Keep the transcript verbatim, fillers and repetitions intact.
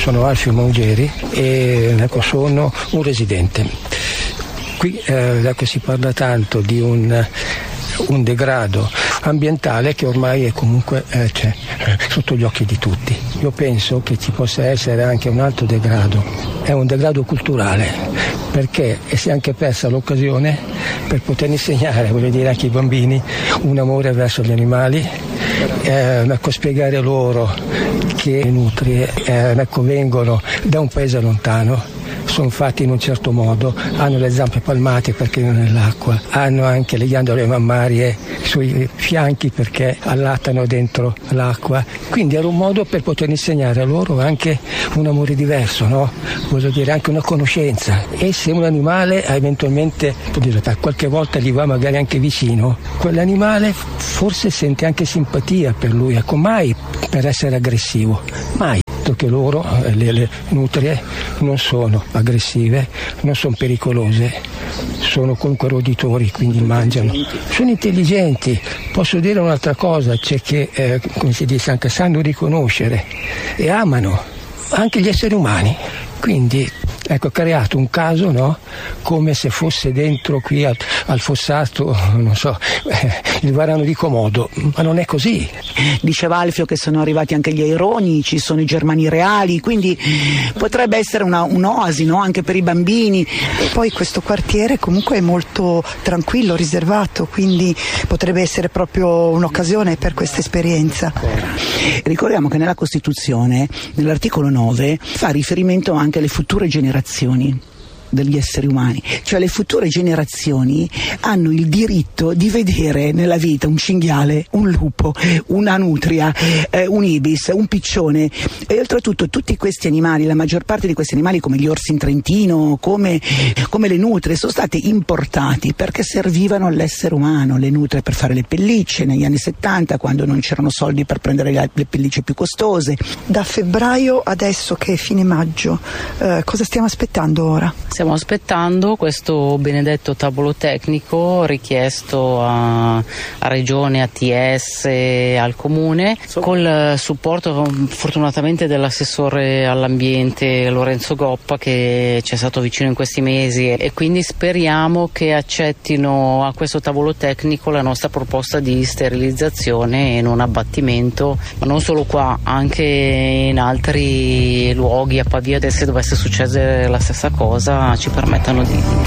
sono Alfio Maugeri e ecco, sono un residente. Qui eh, ecco, si parla tanto di un, un degrado ambientale che ormai è comunque eh, c'è, eh, sotto gli occhi di tutti. Io penso che ci possa essere anche un altro degrado, è un degrado culturale, perché si è anche persa l'occasione per poter insegnare, voglio dire, anche ai bambini un amore verso gli animali, eh, ecco, spiegare loro che le nutrie eh, ecco, vengono da un paese lontano, sono fatti in un certo modo, hanno le zampe palmate perché vivono nell'acqua, hanno anche le ghiandole mammarie sui fianchi perché allattano dentro l'acqua, quindi era un modo per poter insegnare a loro anche un amore diverso, no? Voglio dire, anche una conoscenza, e se un animale eventualmente, qualche volta gli va magari anche vicino, quell'animale forse sente anche simpatia per lui, ecco, mai per essere aggressivo, mai. Che loro, le, le nutrie, non sono aggressive, non sono pericolose, sono comunque roditori, quindi mangiano. Sono intelligenti. Posso dire un'altra cosa, c'è che, eh, come si dice, anche sanno riconoscere e amano anche gli esseri umani. Quindi, ecco, creato un caso, no? Come se fosse dentro qui al, al fossato, non so, eh, il varano di Comodo, ma non è così. Diceva Alfio che sono arrivati anche gli aironi, ci sono i germani reali, quindi potrebbe essere una, un'oasi, no? Anche per i bambini. E poi questo quartiere comunque è molto tranquillo, riservato, quindi potrebbe essere proprio un'occasione per questa esperienza. Ricordiamo che nella Costituzione, nell'articolo nove, fa riferimento anche alle future generazioni degli esseri umani, cioè le future generazioni hanno il diritto di vedere nella vita un cinghiale, un lupo, una nutria, eh, un ibis, un piccione, e oltretutto tutti questi animali, la maggior parte di questi animali, come gli orsi in Trentino, come, come le nutrie, sono stati importati perché servivano all'essere umano, le nutrie per fare le pellicce negli anni settanta, quando non c'erano soldi per prendere le, le pellicce più costose. Da febbraio adesso che è fine maggio, eh, cosa stiamo aspettando ora? Stiamo aspettando questo benedetto tavolo tecnico richiesto a, a Regione, a T S, al Comune, col supporto fortunatamente dell'assessore all'ambiente Lorenzo Goppa, che ci è stato vicino in questi mesi, e quindi speriamo che accettino a questo tavolo tecnico la nostra proposta di sterilizzazione e non abbattimento, ma non solo qua, anche in altri luoghi, a Pavia, se dovesse succedere la stessa cosa, ci permettano di